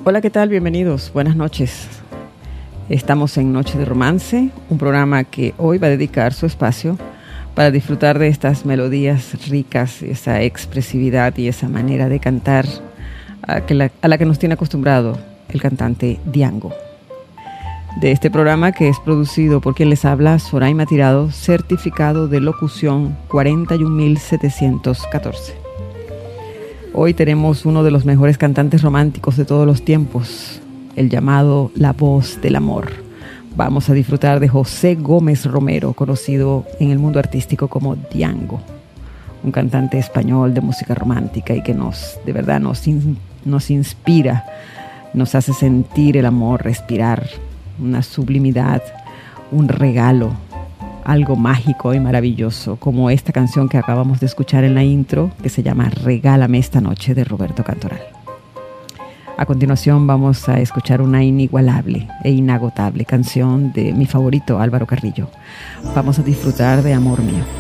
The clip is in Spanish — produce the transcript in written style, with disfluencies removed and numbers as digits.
Hola, ¿qué tal? Bienvenidos. Buenas noches. Estamos en Noche de Romance, un programa que hoy va a dedicar su espacio para disfrutar de estas melodías ricas, esa expresividad y esa manera de cantar a la que nos tiene acostumbrado el cantante Django. De este programa, que es producido por quien les habla, Soraima Tirado, certificado de locución 41714. Hoy tenemos uno de los mejores cantantes románticos de todos los tiempos, el llamado La Voz del Amor. Vamos a disfrutar de José Gómez Romero, conocido en el mundo artístico como Django, un cantante español de música romántica y que de verdad nos inspira, nos hace sentir el amor, respirar, una sublimidad, un regalo, algo mágico y maravilloso, como esta canción que acabamos de escuchar en la intro, que se llama Regálame esta noche, de Roberto Cantoral. A continuación vamos a escuchar una inigualable e inagotable canción de mi favorito Álvaro Carrillo. Vamos a disfrutar de Amor Mío.